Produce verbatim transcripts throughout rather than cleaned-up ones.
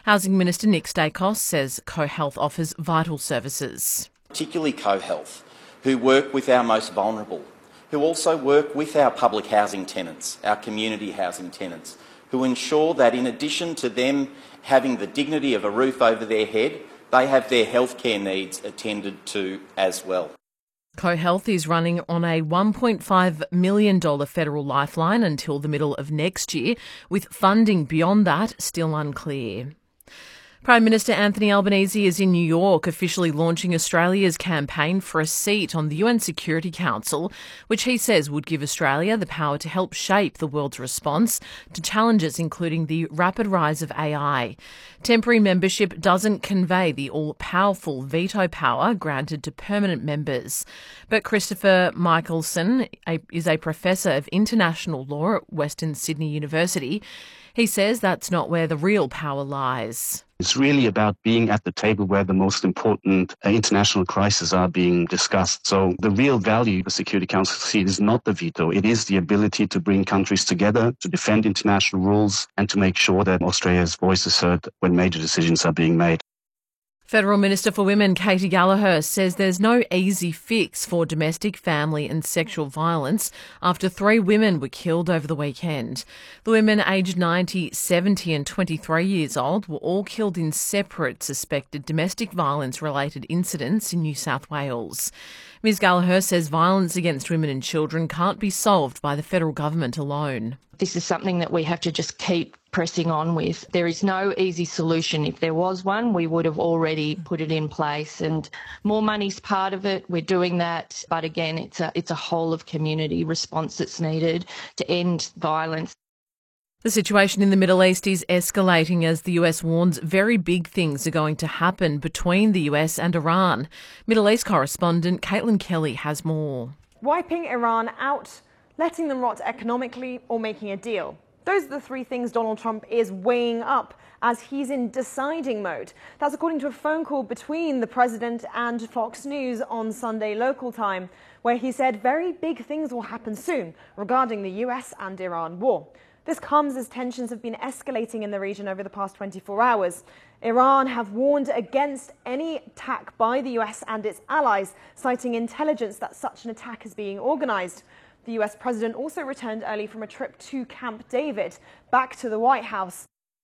Housing Minister Nick Stakos says CoHealth offers vital services. Particularly CoHealth, who work with our most vulnerable, who also work with our public housing tenants, our community housing tenants, who ensure that in addition to them having the dignity of a roof over their head, they have their healthcare needs attended to as well. CoHealth is running on a one point five million dollars federal lifeline until the middle of next year, with funding beyond that still unclear. Prime Minister Anthony Albanese is in New York, officially launching Australia's campaign for a seat on the U N Security Council, which he says would give Australia the power to help shape the world's response to challenges including the rapid rise of A I. Temporary membership doesn't convey the all-powerful veto power granted to permanent members. But Christopher Michelson a, is a professor of international law at Western Sydney University. He says that's not where the real power lies. It's really about being at the table where the most important uh, international crises are being discussed. So the real value of the Security Council seat is not the veto. It is the ability to bring countries together, to defend international rules, and to make sure that Australia's voice is heard when major decisions are being made. Federal Minister for Women Katy Gallagher says there's no easy fix for domestic, family and sexual violence after three women were killed over the weekend. The women aged ninety, seventy and twenty-three years old were all killed in separate suspected domestic violence-related incidents in New South Wales. Ms Gallagher says violence against women and children can't be solved by the federal government alone. This is something that we have to just keep pressing on with. There is no easy solution. If there was one, we would have already put it in place, and more money's part of it. We're doing that. But again, it's a, it's a whole of community response that's needed to end violence. The situation in the Middle East is escalating as the U S warns very big things are going to happen between the U S and Iran. Middle East correspondent Caitlin Kelly has more. Wiping Iran out, letting them rot economically, or making a deal. Those are the three things Donald Trump is weighing up as he's in deciding mode. That's according to a phone call between the president and Fox News on Sunday local time, where he said very big things will happen soon regarding the U S and Iran war. This comes as tensions have been escalating in the region over the past twenty-four hours. Iran have warned against any attack by the U S and its allies, citing intelligence that such an attack is being organised. The U S president also returned early from a trip to Camp David, back to the White House.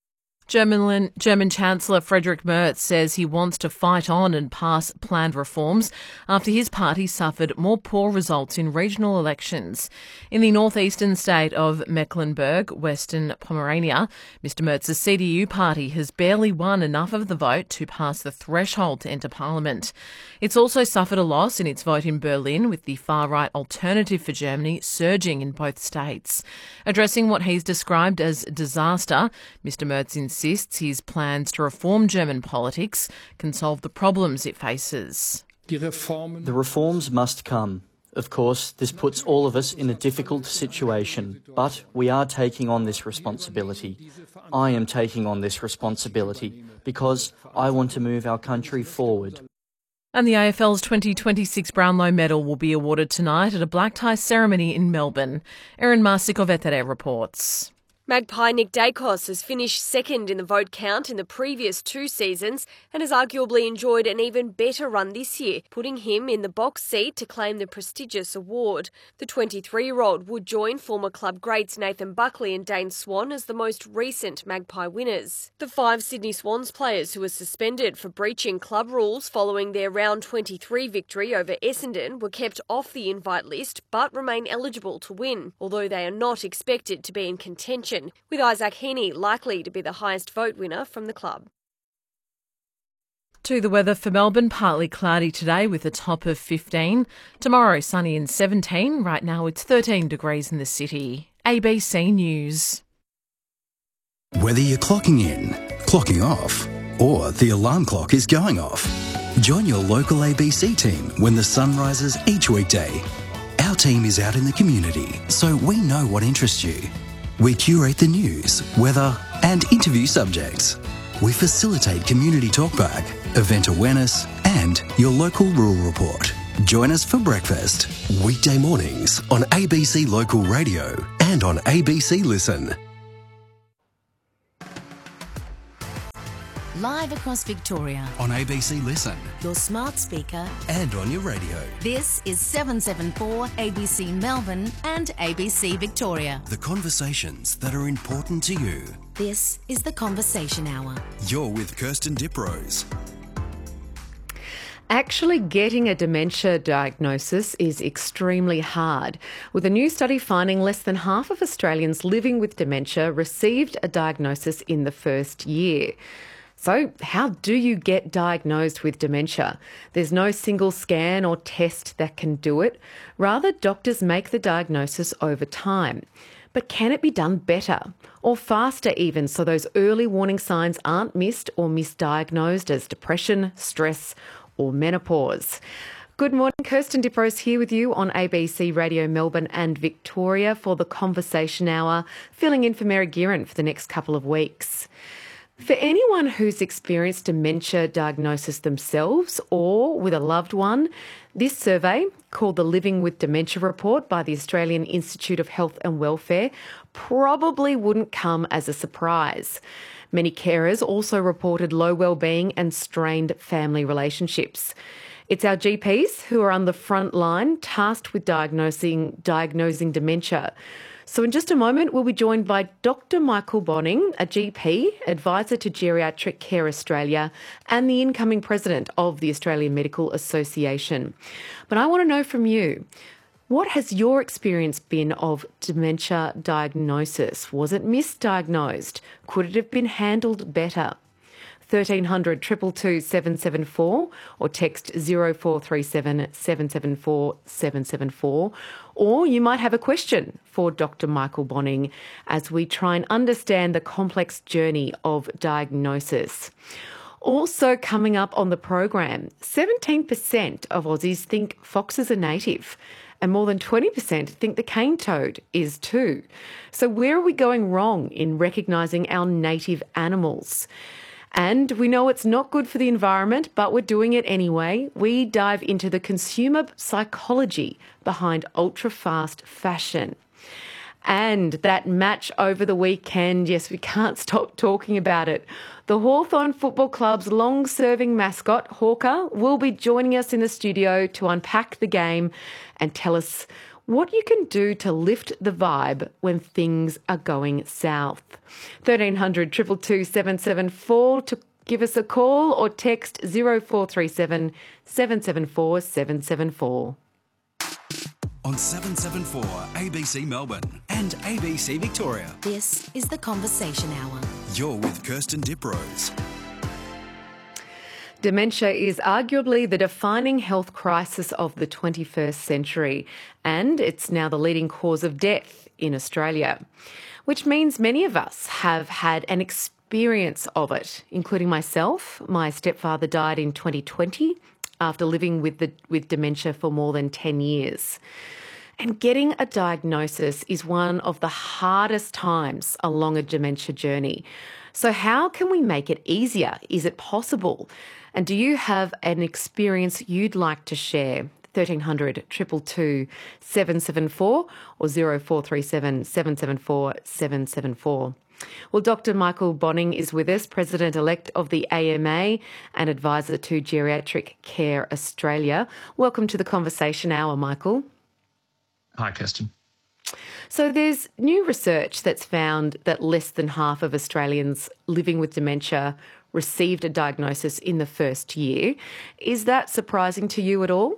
German, German Chancellor Friedrich Merz says he wants to fight on and pass planned reforms after his party suffered more poor results in regional elections. In the northeastern state of Mecklenburg, Western Pomerania, Mister Merz's C D U party has barely won enough of the vote to pass the threshold to enter parliament. It's also suffered a loss in its vote in Berlin, with the far-right Alternative for Germany surging in both states. Addressing what he's described as disaster, Mister Merz insists his plans to reform German politics can solve the problems it faces. The reforms must come. Of course, this puts all of us in a difficult situation, but we are taking on this responsibility. I am taking on this responsibility because I want to move our country forward. And the A F L's twenty twenty-six Brownlow Medal will be awarded tonight at a black tie ceremony in Melbourne. Erin Marsikovetere reports. Magpie Nick Dacos has finished second in the vote count in the previous two seasons and has arguably enjoyed an even better run this year, putting him in the box seat to claim the prestigious award. The twenty-three-year-old would join former club greats Nathan Buckley and Dane Swan as the most recent Magpie winners. The five Sydney Swans players who were suspended for breaching club rules following their round twenty-three victory over Essendon were kept off the invite list but remain eligible to win, although they are not expected to be in contention, with Isaac Heaney likely to be the highest vote winner from the club. To the weather for Melbourne, partly cloudy today with a top of fifteen. Tomorrow, sunny and seventeen. Right now it's thirteen degrees in the city. A B C News. Whether you're clocking in, clocking off, or the alarm clock is going off, join your local A B C team when the sun rises each weekday. Our team is out in the community, so we know what interests you. We curate the news, weather and interview subjects. We facilitate community talkback, event awareness and your local rural report. Join us for breakfast. Weekday mornings on A B C Local Radio and on A B C Listen. live across Victoria. On A B C Listen. Your smart speaker. And on your radio. This is seven seven four A B C Melbourne and A B C Victoria. The conversations that are important to you. This is The Conversation Hour. You're with Kirsten Diprose. Actually getting a dementia diagnosis is extremely hard, with a new study finding less than half of Australians living with dementia received a diagnosis in the first year. So how do you get diagnosed with dementia? There's no single scan or test that can do it. Rather, doctors make the diagnosis over time. But can it be done better or faster even, so those early warning signs aren't missed or misdiagnosed as depression, stress or menopause? Good morning, Kirsten Diprose here with you on A B C Radio Melbourne and Victoria for the Conversation Hour, filling in for Mary Guerin for the next couple of weeks. For anyone who's experienced dementia diagnosis themselves or with a loved one, this survey, called the Living with Dementia Report by the Australian Institute of Health and Welfare, probably wouldn't come as a surprise. Many carers also reported low well-being and strained family relationships. It's our G Ps who are on the front line, tasked with diagnosing, diagnosing dementia. So in just a moment, we'll be joined by Doctor Michael Bonning, a G P, advisor to Geriatric Care Australia and the incoming president of the Australian Medical Association. But I want to know from you, what has your experience been of dementia diagnosis? Was it misdiagnosed? Could it have been handled better? thirteen hundred, two two two, seven seven four or text zero four three seven, seven seven four, seven seven four. Or you might have a question for Doctor Michael Bonning as we try and understand the complex journey of diagnosis. Also coming up on the program, seventeen percent of Aussies think foxes are native, and more than twenty percent think the cane toad is too. So where are we going wrong in recognising our native animals? And we know it's not good for the environment, but we're doing it anyway. We dive into the consumer psychology behind ultra-fast fashion. And that match over the weekend, yes, we can't stop talking about it. The Hawthorn Football Club's long-serving mascot, Hawker, will be joining us in the studio to unpack the game and tell us what you can do to lift the vibe when things are going south. thirteen hundred, two two two, seven seven four to give us a call or text zero four three seven, seven seven four, seven seven four. On seven seven four A B C Melbourne and A B C Victoria. This is The Conversation Hour. You're with Kirsten Diprose. Dementia is arguably the defining health crisis of the twenty-first century, and it's now the leading cause of death in Australia, which means many of us have had an experience of it, including myself. My stepfather died in twenty twenty after living with, the, with dementia for more than ten years. And getting a diagnosis is one of the hardest times along a dementia journey. So how can we make it easier? Is it possible? And do you have an experience you'd like to share? thirteen hundred, two two two, seven seven four or zero four three seven, seven seven four, seven seven four. Well, Doctor Michael Bonning is with us, President-elect of the A M A and advisor to Geriatric Care Australia. Welcome to the Conversation Hour, Michael. Hi, Kirsten. So there's new research that's found that less than half of Australians living with dementia received a diagnosis in the first year. Is that surprising to you at all?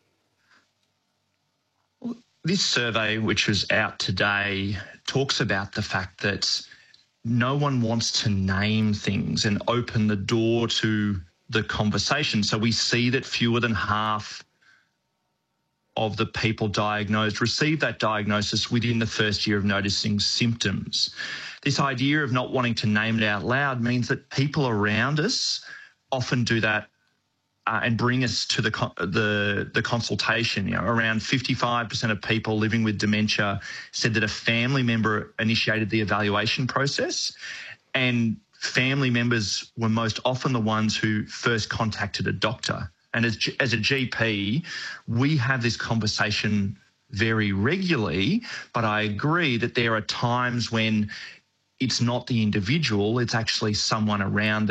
This survey, which was out today, talks about the fact that no one wants to name things and open the door to the conversation. So we see that fewer than half of the people diagnosed receive that diagnosis within the first year of noticing symptoms. This idea of not wanting to name it out loud means that people around us often do that uh, and bring us to the, the the consultation. You know, around fifty-five percent of people living with dementia said that a family member initiated the evaluation process, and family members were most often the ones who first contacted a doctor. And as, as a G P, we have this conversation very regularly, but I agree that there are times when it's not the individual, it's actually someone around